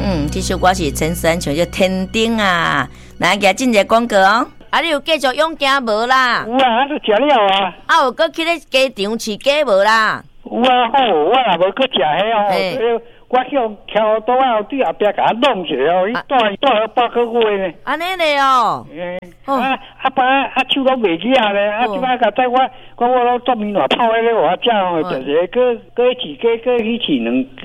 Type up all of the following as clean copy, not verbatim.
其实我是陈思安，像叫天丁啊，来给进一个广告哦。啊，你有继续养鸡无啦？ 有啊，都食了啊。 啊，有搁去咧鸡场饲鸡无啦？ 有啊，好，我也无去食迄哦。我叫挑刀啊，对后壁甲我弄一下哦，伊带了8个月呢。 安尼咧哦。 爸手都袂起啊咧，即摆甲在我都做面话泡迄个我食哦，就是搁饲鸡，搁去饲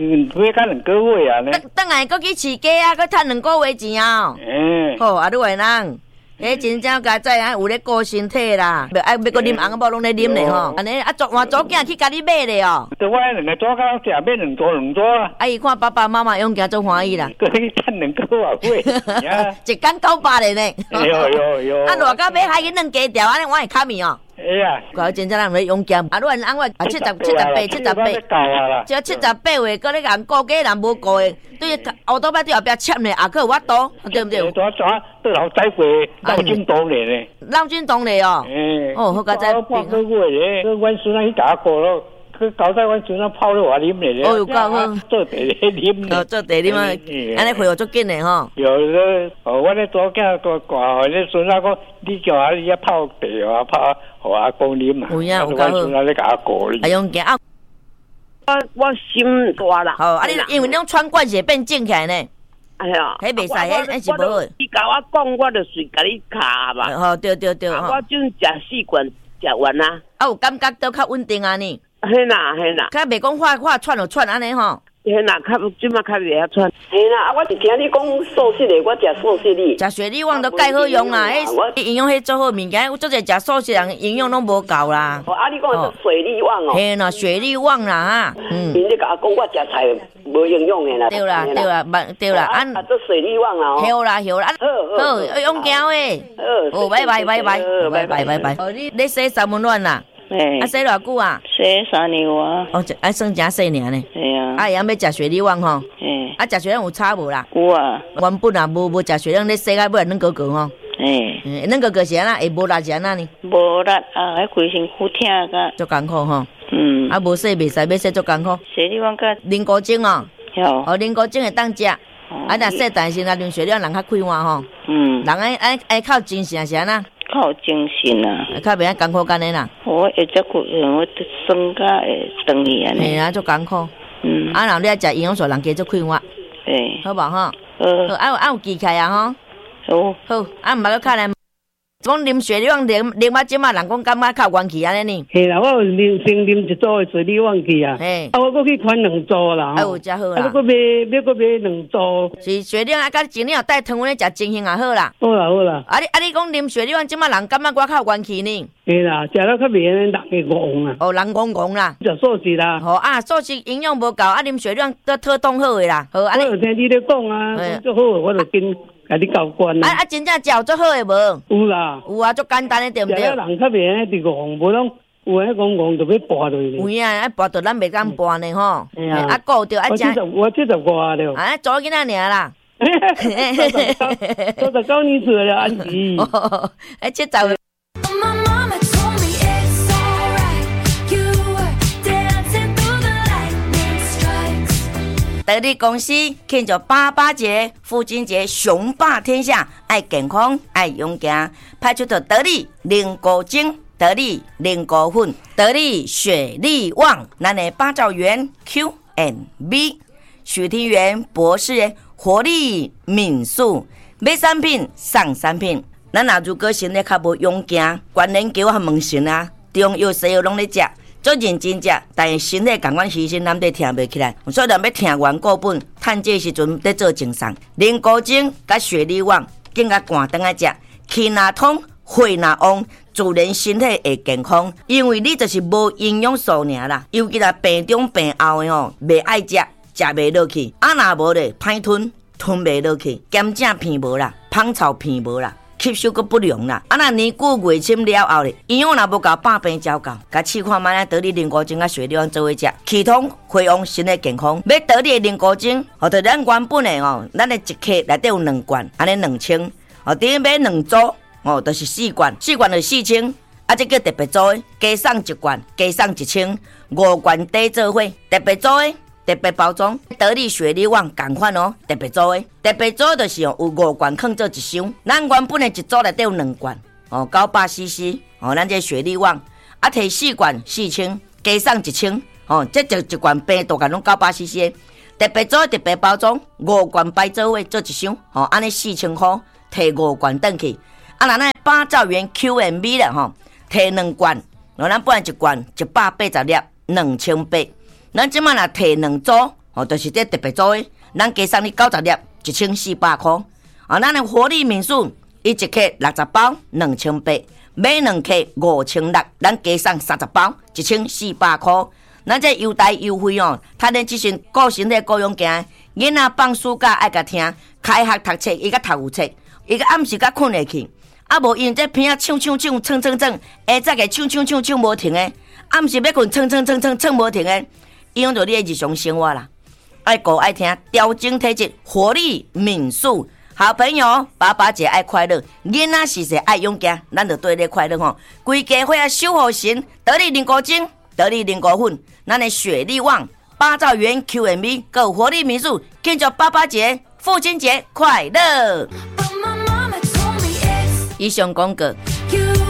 2个月啊咧。 等下搁去饲鸡啊，搁趁2个月钱啊。好啊，你话人。真正家在有咧顾身体啦，要搁啉红某拢咧啉咧吼。安尼换组囝去家己买咧哦。 对，我2个组囝食买2组啊。 伊看爸爸妈妈养囝做欢喜啦。 搁去趁2个月。 一工900咧呢。 哟。 啊，偌到买海去嫩鸡条，安尼我会卡面哦。 啊， 我真正人咧养鸡，啊，你按我78，只78岁，搁咧人顾鸡人无顾的，对后头摆对后壁签咧，也搁有法度，对不对？ 对老仔过，老金当咧咧， 老金当咧哦。好佳哉。 8个月咧，阮孙仔去甲我顾咯。去交代阮孙仔泡咧我啉咧。 哦，有够好。 做茶咧啉。 做茶啉啊，安尼会有足紧咧吼。 有咧，我咧做囝挂咧孙仔讲，你叫阿你泡茶啊泡。互阿公啉啊！ 有影有够好。 你甲我顾哩。 啊，用惊啊！ 我心大啦。 好，啊你因为你穿惯势变正起来呢。 哎呀， 迄袂使，迄是无好。 你甲我讲，我就随甲你卡嘛。 好，对。 我种食4罐，食完啊。 啊，有感觉都较稳定啊呢。 嘿啦。 较袂讲话喘就喘安尼吼。 嘿啦，即马较袂晓喘。嘿啦，我是听你讲素食的，我食素食的。 食雪莉旺都介好用啊，迄营养迄做好物件，有做者食素食人营养拢无够啦。 啊，你讲是雪莉旺哦。 嘿啦，雪莉旺啦哈。 你甲我讲我食菜无营养的啦。 对啦， 啊，做雪莉旺啦。 好啦，好，用胶诶。好，拜拜。哦，你洗三温暖啦。啊，洗偌久啊？ 洗3年啊。 哦，算真细尔呢。 系啊。 啊，要食雪莉旺吼。啊，食雪莉旺有差无啦？ 有啊。 原本啊，无食雪莉旺，你洗到尾软哥哥吼。软哥哥是安那？会无力是安那呢？ 无力啊，迄规身躯疼个。 足艰苦吼。啊，无洗袂使，要洗足艰苦。 雪莉旺个啉古精哦。 哦， 啉古精会当食。啊，若洗但是若啉雪莉旺人较快活吼。人爱靠精神是安那？ 靠精神啊！ 较袂艰苦干的啦。 我会只骨，我酸甲会长去安尼。 嘿啊，足艰苦。啊，然后你爱食营养素，人加足快活。好无吼？好，有记起啊吼。好，啊，毋捌去看咧。讲啉雪莉旺啉啊，即马人讲感觉较元气安尼呢。 嘿啦，我有先啉一组的雪莉旺去啊。我搁去款2组啦。 有真好啦。 搁买2组。 是雪莉旺啊，甲前日带糖分咧食精型也好啦。 好啦。 啊你讲啉雪莉旺，即马人感觉我较元气呢。 嘿啦，食了较袂人会戆啊。 哦，人戆啦。 食素食啦。 好啊，素食营养无够，啊啉雪莉旺都特当好诶啦。好， 我有听你咧讲啊，足好，我就跟。甲你交关啦！ 啊，真正食足好诶无？ 有啦， 有啊，足简单诶，对毋对？ 人较袂安尼戆，无拢有迄戆就要跋落去。 有啊，跋到咱袂敢跋呢吼。啊，顾着啊， 我70外了。 啊，做囡仔尔啦。 39年岁了，安琪。 70。得力公司庆祝88节、父亲节，雄霸天下，爱健康，爱勇敢，派出的得力零果精、得力零果粉、得力雪莉旺，咱的八爪园 Q&B， 许庭园博士活力敏素，买产品送产品。咱若如果身体较无勇敢，关联叫我问神啊，中药西药拢咧食。做认真食，但是身体感官牺牲，咱得听袂起来。所以咱要听完固本，趁这时阵得做精送。零古精甲雪莉旺，更加寒顿来食，气若通，血若旺，自然身体会健康。因为你就是无营养素尔啦，尤其là病中病后的吼，袂爱食，食袂落去。啊若无咧，歹吞，吞袂落去，咸正片无啦，芳草片无啦。吸收个不良啦，啊那年久月深了后咧，营养若无够，百病照到。甲试看卖得力零古精甲雪莉旺做伙食，气通血旺，身体健康。要得力零古精，或者咱原本的吼，咱的一克内底有2罐，安尼2000，等于买2组，就是4罐，4罐就4000。啊，这叫特别组的，加送1罐，加送1000，5罐底做伙。特别组的特别包装，得力雪力旺同款哦，特别做的，特别做就是有5罐放做一箱，咱原本的一组内底有2罐哦，900cc 哦，咱这雪力旺啊，摕4罐4000，加送1000哦，这一罐平大概拢900cc， 特别做特别包装，5罐摆做位做一箱哦，安尼4000块，摕5罐转去，啊，若咱8兆元 QMB 啦吼，摕2罐，咱本来一罐180粒，2800。咱即摆若摕2组，哦，就是这特别组的，咱加送你90粒，1400块。啊，咱的活力民宿，伊一克60包2800，买2克5600，咱加送30包1400块。咱这优待优惠哦，他连之前个性的雇佣行，囡仔放暑假爱甲听，开学读册伊甲读有册，伊甲暗时甲困下去，啊无因这片啊唱，下早个唱无停的，暗时要困唱无停的。影响到你的日常生活啦，爱顾爱听，调整体质，活力民宿，好朋友，爸爸节爱快乐，囡仔时时爱勇敢，咱就对你快乐吼。规家伙啊守护神，得力灵果精，得力灵果粉，咱的雪力旺8兆元 QMB， 够活力民宿，庆祝爸爸节、父亲节快乐。以上广告。